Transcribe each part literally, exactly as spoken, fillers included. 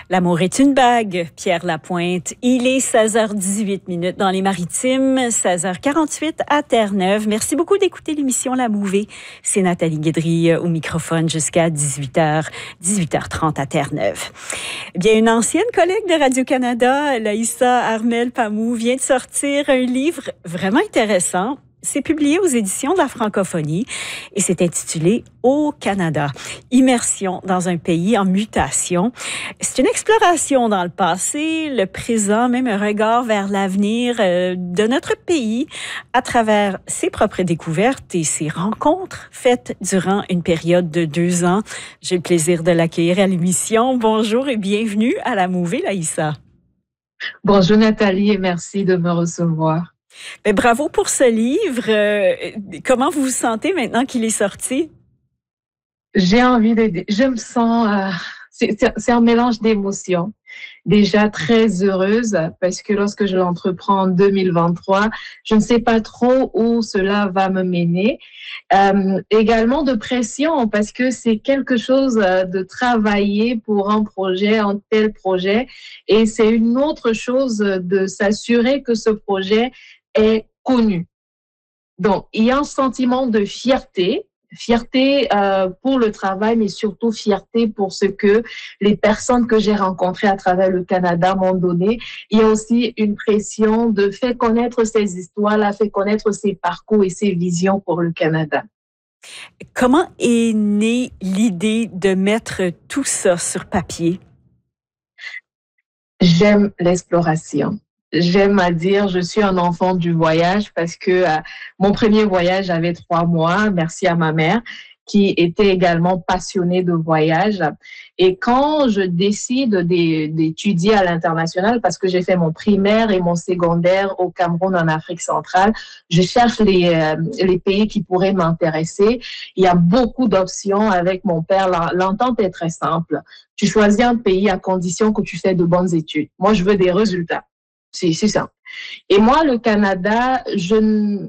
L'amour est une bague, Pierre Lapointe. Il est seize heures dix-huit minutes dans les Maritimes, seize heures quarante-huit à Terre-Neuve. Merci beaucoup d'écouter l'émission La Mouvée. C'est Nathalie Guédry au microphone jusqu'à dix-huit heures, dix-huit heures trente à Terre-Neuve. Eh bien, une ancienne collègue de Radio-Canada, Laïssa Armel-Pamou, vient de sortir un livre vraiment intéressant. C'est publié aux éditions de la francophonie et c'est intitulé « Au Canada, immersion dans un pays en mutation ». C'est une exploration dans le passé, le présent, même un regard vers l'avenir euh, de notre pays à travers ses propres découvertes et ses rencontres faites durant une période de deux ans. J'ai le plaisir de l'accueillir à l'émission. Bonjour et bienvenue à La Mouvée, Laïssa. Bonjour Nathalie et merci de me recevoir. Bien, bravo pour ce livre. Euh, comment vous vous sentez maintenant qu'il est sorti? J'ai envie de... Je me sens... Euh, c'est, c'est un mélange d'émotions. Déjà très heureuse parce que lorsque je l'entreprends en deux mille vingt-trois, je ne sais pas trop où cela va me mener. Euh, également de pression parce que c'est quelque chose de travailler pour un projet, un tel projet. Et c'est une autre chose de s'assurer que ce projet est connu. Donc, il y a un sentiment de fierté, fierté euh, pour le travail, mais surtout fierté pour ce que les personnes que j'ai rencontrées à travers le Canada m'ont donné. Il y a aussi une pression de faire connaître ces histoires-là, faire connaître ces parcours et ces visions pour le Canada. Comment est née l'idée de mettre tout ça sur papier? J'aime l'exploration. J'aime à dire, je suis un enfant du voyage parce que euh, mon premier voyage avait trois mois, merci à ma mère, qui était également passionnée de voyage. Et quand je décide d'étudier à l'international, parce que j'ai fait mon primaire et mon secondaire au Cameroun, en Afrique centrale, je cherche les, euh, les pays qui pourraient m'intéresser. Il y a beaucoup d'options avec mon père. L'entente est très simple. Tu choisis un pays à condition que tu fais de bonnes études. Moi, je veux des résultats. C'est ça. Et moi, le Canada, je,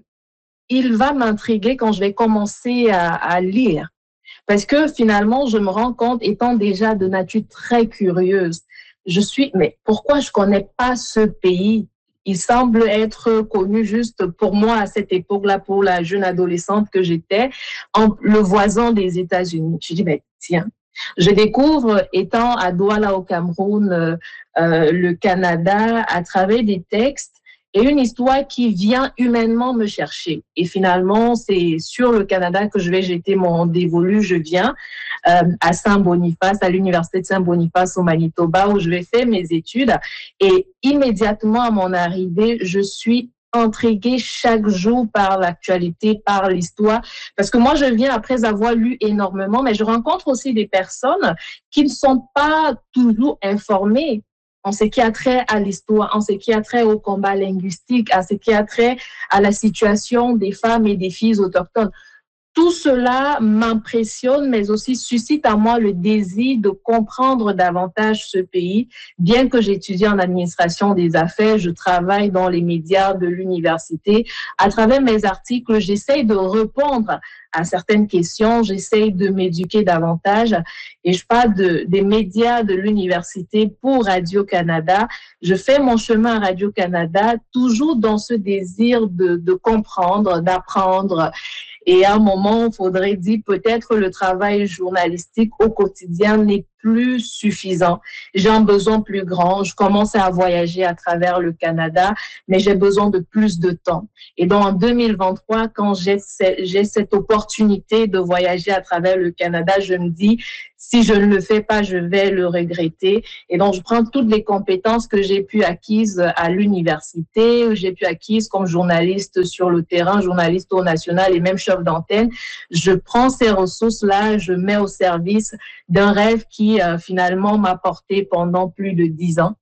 il va m'intriguer quand je vais commencer à, à lire. Parce que finalement, je me rends compte, étant déjà de nature très curieuse, je suis, mais pourquoi je connais pas ce pays? Il semble être connu juste pour moi à cette époque-là, pour la jeune adolescente que j'étais, le voisin des États-Unis. Je dis, mais tiens. Je découvre, étant à Douala au Cameroun, euh, euh, le Canada à travers des textes et une histoire qui vient humainement me chercher. Et finalement, c'est sur le Canada que je vais jeter mon dévolu. Je viens euh, à Saint-Boniface, à l'Université de Saint-Boniface au Manitoba, où je vais faire mes études. Et immédiatement à mon arrivée, je suis intriguée chaque jour par l'actualité, par l'histoire. Parce que moi, je viens après avoir lu énormément, mais je rencontre aussi des personnes qui ne sont pas toujours informées en ce qui a trait à l'histoire, en ce qui a trait au combat linguistique, en ce qui a trait à la situation des femmes et des filles autochtones. Tout cela m'impressionne, mais aussi suscite à moi le désir de comprendre davantage ce pays. Bien que j'étudie en administration des affaires, je travaille dans les médias de l'université. À travers mes articles, j'essaye de répondre à certaines questions, j'essaye de m'éduquer davantage. Et je parle de, des médias de l'université pour Radio-Canada. Je fais mon chemin à Radio-Canada, toujours dans ce désir de, de comprendre, d'apprendre. Et à un moment, il faudrait dire peut-être le travail journalistique au quotidien n'est plus suffisant. J'ai un besoin plus grand. Je commence à voyager à travers le Canada, mais j'ai besoin de plus de temps. Et donc, en deux mille vingt-trois, quand j'ai, j'ai cette opportunité de voyager à travers le Canada, je me dis, si je ne le fais pas, je vais le regretter. Et donc, je prends toutes les compétences que j'ai pu acquises à l'université, j'ai pu acquises comme journaliste sur le terrain, journaliste au national et même chef d'antenne. Je prends ces ressources-là, je mets au service d'un rêve qui, euh, finalement, m'a porté pendant plus de dix ans.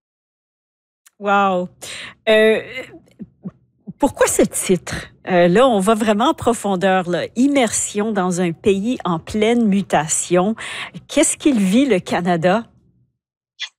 Wow! Euh, pourquoi ce titre? Euh, là, on va vraiment en profondeur, là. Immersion dans un pays en pleine mutation. Qu'est-ce qu'il vit, le Canada?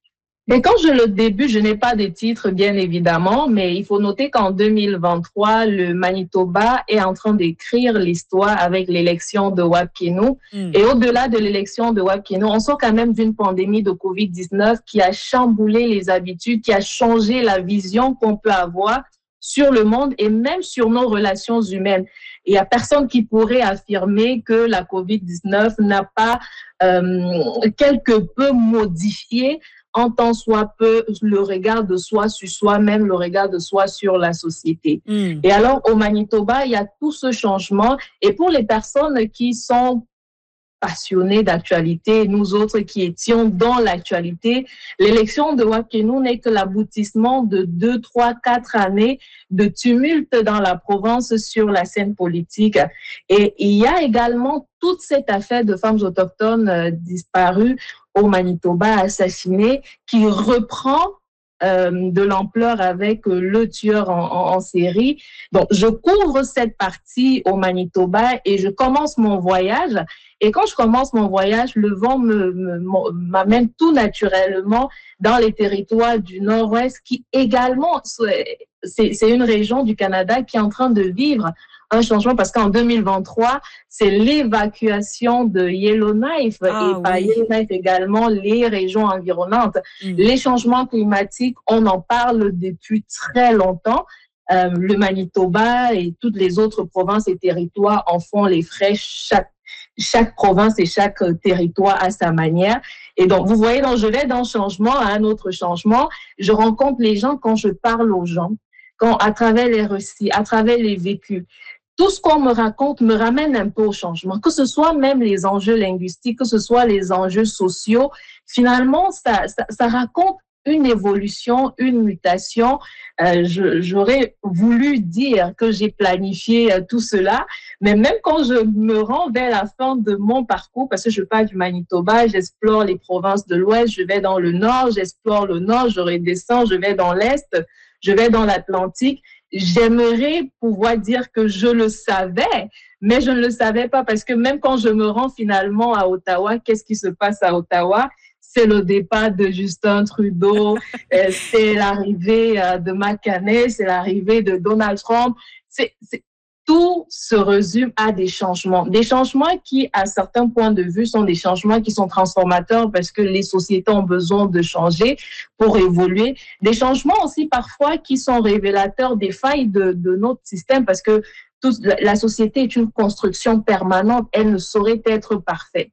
Mais quand je le débute, je n'ai pas de titre, bien évidemment, mais il faut noter qu'en deux mille vingt-trois, le Manitoba est en train d'écrire l'histoire avec l'élection de Wade Quénou. Mm. Et au-delà de l'élection de Wade Quénou, on sort quand même d'une pandémie de covid dix-neuf qui a chamboulé les habitudes, qui a changé la vision qu'on peut avoir sur le monde et même sur nos relations humaines. Il n'y a personne qui pourrait affirmer que la covid dix-neuf n'a pas euh, quelque peu modifié en tant soit peu le regard de soi sur soi-même, le regard de soi sur la société. Mm. Et alors, au Manitoba, il y a tout ce changement. Et pour les personnes qui sont passionnés d'actualité, nous autres qui étions dans l'actualité, l'élection de Wade Quénou n'est que l'aboutissement de deux, trois, quatre années de tumulte dans la province sur la scène politique. Et il y a également toute cette affaire de femmes autochtones euh, disparues au Manitoba, assassinées, qui reprend Euh, de l'ampleur avec euh, le tueur en, en, en série. Donc, je couvre cette partie au Manitoba et je commence mon voyage. Et quand je commence mon voyage, le vent me, me, m'amène tout naturellement dans les territoires du Nord-Ouest qui également, c'est, c'est une région du Canada qui est en train de vivre un changement parce qu'en deux mille vingt-trois, c'est l'évacuation de Yellowknife ah, et par oui. Yellowknife également les régions environnantes. Mmh. Les changements climatiques, on en parle depuis très longtemps. Euh, le Manitoba et toutes les autres provinces et territoires en font les frais. Chaque, chaque province et chaque territoire à sa manière. Et donc, vous voyez, donc, je vais d'un changement à un autre changement. Je rencontre les gens quand je parle aux gens, quand, à travers les récits, à travers les vécus. Tout ce qu'on me raconte me ramène un peu au changement, que ce soit même les enjeux linguistiques, que ce soit les enjeux sociaux. Finalement, ça, ça, ça raconte une évolution, une mutation. Euh, je, j'aurais voulu dire que j'ai planifié euh, tout cela, mais même quand je me rends vers la fin de mon parcours, parce que je pars du Manitoba, j'explore les provinces de l'Ouest, je vais dans le Nord, j'explore le Nord, je redescends, je vais dans l'Est, je vais dans l'Atlantique. J'aimerais pouvoir dire que je le savais, mais je ne le savais pas parce que même quand je me rends finalement à Ottawa, qu'est-ce qui se passe à Ottawa? C'est le départ de Justin Trudeau, c'est l'arrivée de McCartney, c'est l'arrivée de Donald Trump. C'est, c'est, tout se résume à des changements. Des changements qui, à certains points de vue, sont des changements qui sont transformateurs parce que les sociétés ont besoin de changer pour évoluer. Des changements aussi parfois qui sont révélateurs des failles de, de notre système parce que toute, la société est une construction permanente. Elle ne saurait être parfaite.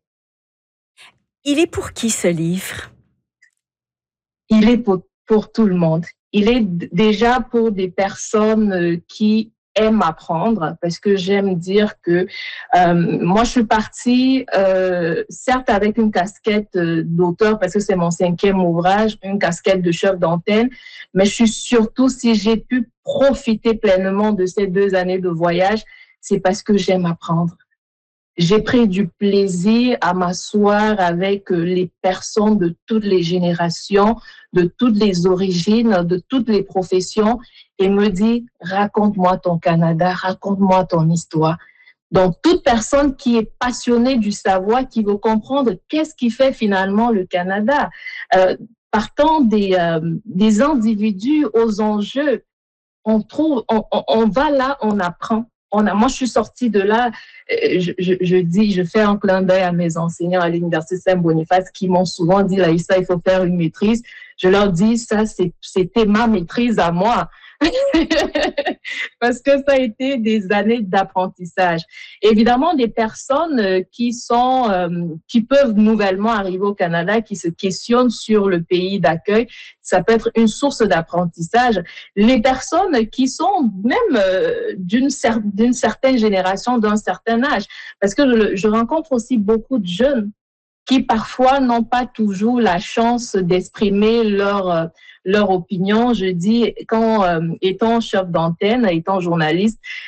Il est pour qui ce livre? Il est pour, pour tout le monde. Il est déjà pour des personnes qui aiment apprendre parce que j'aime dire que euh, moi je suis partie euh, certes avec une casquette d'auteur parce que c'est mon cinquième ouvrage, une casquette de chef d'antenne, mais je suis surtout, si j'ai pu profiter pleinement de ces deux années de voyage, c'est parce que j'aime apprendre. J'ai pris du plaisir à m'asseoir avec les personnes de toutes les générations, de toutes les origines, de toutes les professions et me dire, raconte-moi ton Canada, raconte-moi ton histoire. Donc, toute personne qui est passionnée du savoir, qui veut comprendre qu'est-ce qui fait finalement le Canada, euh, partant des, euh, des individus aux enjeux, on trouve, on, on, on va là, on apprend. On a, moi, je suis sortie de là, je, je, je dis, je fais un clin d'œil à mes enseignants à l'Université Saint-Boniface qui m'ont souvent dit, Laïssa, il faut faire une maîtrise. Je leur dis, ça, c'est, c'était ma maîtrise à moi. Parce que ça a été des années d'apprentissage. Évidemment, des personnes qui sont, euh, qui peuvent nouvellement arriver au Canada, qui se questionnent sur le pays d'accueil, ça peut être une source d'apprentissage. Les personnes qui sont même euh, d'une, cer- d'une certaine génération, d'un certain âge, parce que je, je rencontre aussi beaucoup de jeunes qui parfois n'ont pas toujours la chance d'exprimer leur euh, leur opinion. Je dis, quand euh, étant chef d'antenne, étant journaliste,